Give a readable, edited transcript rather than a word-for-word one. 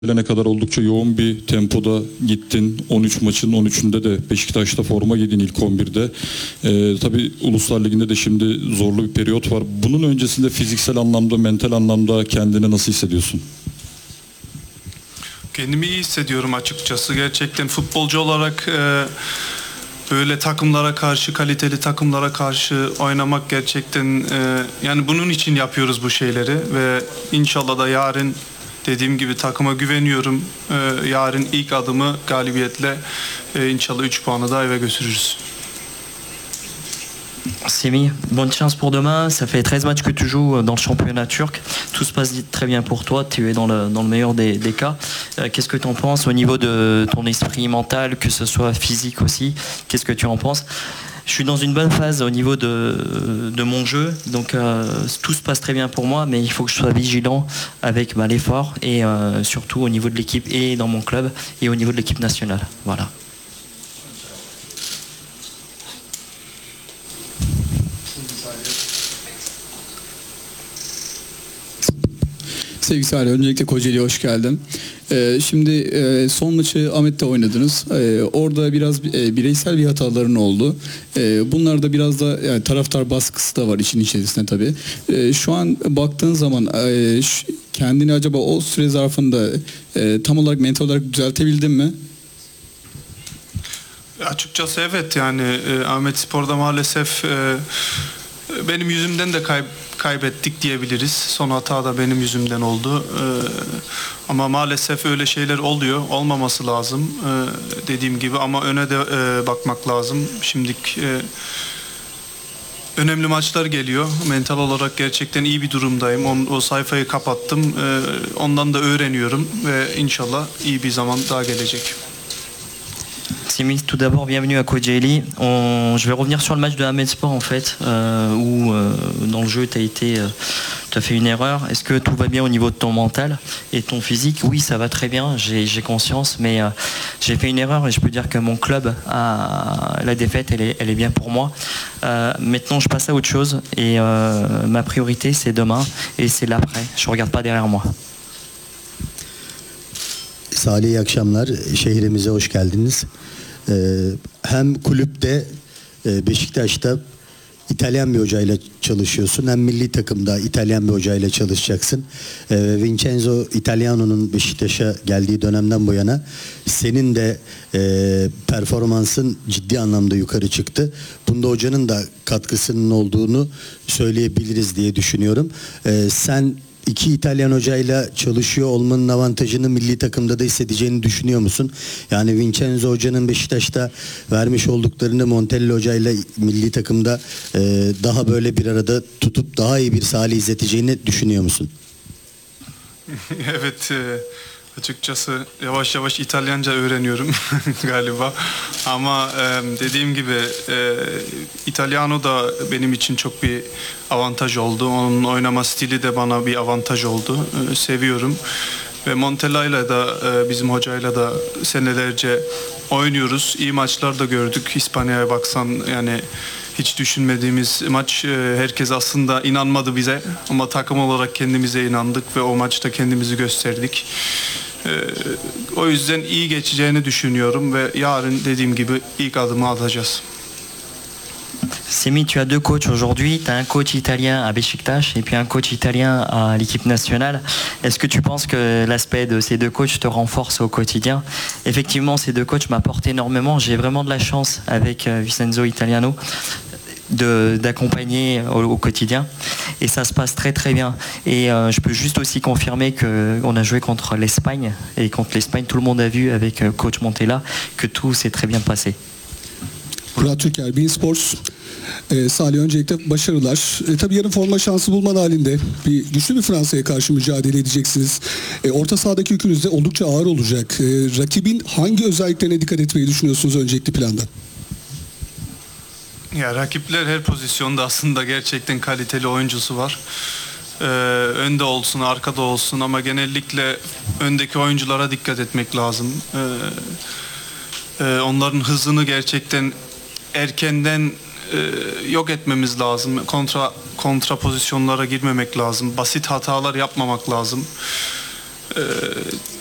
Gelene kadar oldukça yoğun bir tempoda gittin. 13 maçın 13'ünde de Beşiktaş'ta forma giydin ilk 11'de. Tabii Uluslar Ligi'nde de şimdi zorlu bir periyot var. Bunun öncesinde fiziksel anlamda, mental anlamda kendini nasıl hissediyorsun? Kendimi iyi hissediyorum açıkçası. Gerçekten futbolcu olarak böyle takımlara karşı, kaliteli takımlara karşı oynamak gerçekten yani bunun için yapıyoruz bu şeyleri ve inşallah da yarın dediğim gibi takıma güveniyorum. Yarın ilk adımı galibiyetle inşallah 3 puanı da eve götürürüz. Semi, bonne chance pour demain. Ça fait 13 matchs que tu joues dans le championnat turc. Tout se passe très bien pour toi. Tu es dans le meilleur des cas. Qu'est-ce que tu en penses au niveau de ton esprit mental, que ce soit physique aussi? Qu'est-ce que tu en penses? Je suis dans une bonne phase au niveau de mon jeu, donc tout se passe très bien pour moi, mais il faut que je sois vigilant avec l'effort et surtout au niveau de l'équipe et dans mon club et au niveau de l'équipe nationale. Voilà. Sevgili Salih, öncelikle Kocaeli'ye hoş geldin. Şimdi son maçı Ahmet'te oynadınız. Orada biraz bireysel bir hataların oldu. Bunlarda biraz da yani taraftar baskısı da var işin içerisinde tabii. Şu an baktığın zaman kendini acaba o süre zarfında tam olarak mental olarak düzeltebildin mi? Açıkçası evet, yani Ahmetspor'da maalesef benim yüzümden de kaybettik diyebiliriz. Son hata da benim yüzümden oldu. Ama maalesef öyle şeyler oluyor. Olmaması lazım. Dediğim gibi ama öne de bakmak lazım. Şimdilik önemli maçlar geliyor. Mental olarak gerçekten iyi bir durumdayım. O sayfayı kapattım. Ondan da öğreniyorum ve inşallah iyi bir zaman daha gelecek. Simi, tout d'abord, bienvenue à Kocaeli. Je vais revenir sur le match de Ahmetspor en fait, où dans le jeu tu as fait une erreur. Est-ce que tout va bien au niveau de ton mental et ton physique? Oui, ça va très bien, j'ai conscience, mais j'ai fait une erreur et je peux dire que mon club la défaite, elle est bien pour moi. Maintenant, je passe à autre chose et ma priorité, c'est demain et c'est l'après. Je ne regarde pas derrière moi. Salih, iyi akşamlar. Şehrimize hoş geldiniz. Hem kulüpte Beşiktaş'ta İtalyan bir hocayla çalışıyorsun, hem milli takımda İtalyan bir hocayla çalışacaksın. Vincenzo Italiano'nun Beşiktaş'a geldiği dönemden bu yana senin de performansın ciddi anlamda yukarı çıktı. Bunda hocanın da katkısının olduğunu söyleyebiliriz diye düşünüyorum. Sen İki İtalyan hocayla çalışıyor olmanın avantajını milli takımda da hissedeceğini düşünüyor musun? Yani Vincenzo hocanın Beşiktaş'ta vermiş olduklarını Montella hocayla milli takımda daha böyle bir arada tutup daha iyi bir Salih izleteceğini düşünüyor musun? Evet, açıkçası yavaş yavaş İtalyanca öğreniyorum galiba. Ama dediğim gibi İtalyano da benim için çok bir avantaj oldu. Onun oynama stili de bana bir avantaj oldu. Seviyorum. Ve Montella'yla da bizim hocayla da senelerce oynuyoruz. İyi maçlar da gördük. İspanya'ya baksan yani hiç düşünmediğimiz maç. Herkes aslında inanmadı bize ama takım olarak kendimize inandık ve o maçta kendimizi gösterdik. O yüzden iyi geçeceğini düşünüyorum ve yarın dediğim gibi ilk adımı atacağız. Semi, tu as deux coachs aujourd'hui. Tu as un coach italien à Beşiktaş et puis un coach italien à l'équipe nationale. Est-ce que tu penses que l'aspect de ces deux coachs te renforce au quotidien? Effectivement, ces deux coachs m'apportent énormément. J'ai vraiment de la chance avec Vincenzo Italiano d'accompagner au quotidien et ça se passe très très bien et je peux juste aussi confirmer qu'on a joué contre l'Espagne et contre l'Espagne tout le monde a vu avec coach Montella que tout s'est très bien passé. Murat Türker, beIN Sports. Salih, öncelikle başarılar. Tabii yarın forma şansı bulman halinde güçlü bir Fransa'ya karşı mücadele edeceksiniz. Orta sahadaki yükünüz de oldukça ağır olacak. Rakibin hangi özelliklerine dikkat etmeyi düşünüyorsunuz öncelikli planda? Ya rakipler her pozisyonda aslında gerçekten kaliteli oyuncusu var. Önde olsun, arkada olsun ama genellikle öndeki oyunculara dikkat etmek lazım. Onların hızını gerçekten erkenden yok etmemiz lazım. Kontra pozisyonlara girmemek lazım. Basit hatalar yapmamak lazım.